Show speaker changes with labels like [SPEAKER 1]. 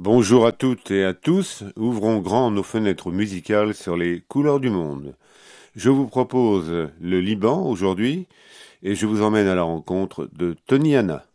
[SPEAKER 1] Bonjour à toutes et à tous, ouvrons grand nos fenêtres musicales sur les couleurs du monde. Je vous propose le Liban aujourd'hui et je vous emmène à la rencontre de Tony Hanna.